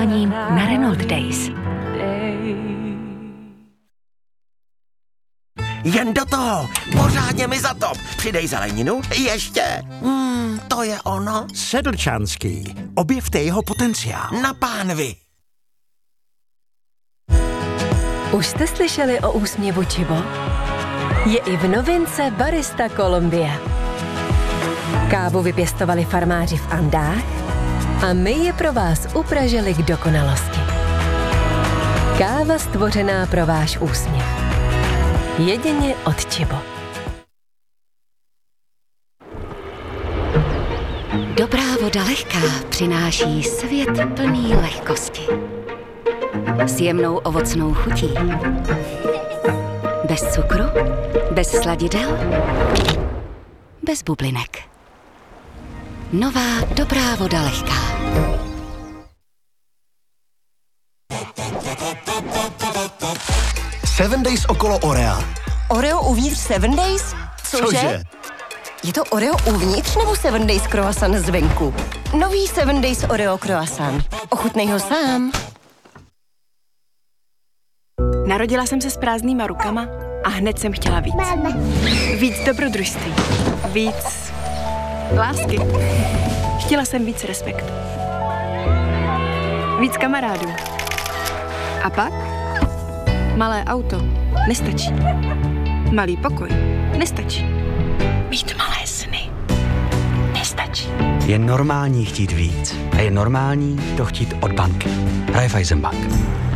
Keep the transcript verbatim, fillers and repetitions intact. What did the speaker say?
pozváním na Renault Days. Jen do toho, pořádně mi zatop. Přidej zeleninu, ještě. Hmm, to je ono. Sedlčanský. Objevte jeho potenciál. Na pánvi. Už jste slyšeli o úsměvu Chibo? Je i v novince Barista Colombia. Kávu vypěstovali farmáři v Andách a my je pro vás upražili k dokonalosti. Káva stvořená pro váš úsměv. Jedině od Chibo. Dobrá voda lehká přináší svět plný lehkosti. S jemnou ovocnou chutí. Bez cukru, bez sladidel, bez bublinek. Nová dobrá voda lehká. Seven Days okolo Orea. Oreo uvnitř Seven Days? Cože? Cože? Je to Oreo uvnitř nebo Seven Days croissant zvenku? Nový Seven Days Oreo croissant. Ochutnej ho sám. Narodila jsem se s prázdnýma rukama a hned jsem chtěla víc. Víc dobrodružství. Víc lásky. Chtěla jsem víc respektu. Víc kamarádů. A pak? Malé auto nestačí. Malý pokoj nestačí. Mít malé sny nestačí. Je normální chtít víc a je normální to chtít od banky. Raiffeisenbank.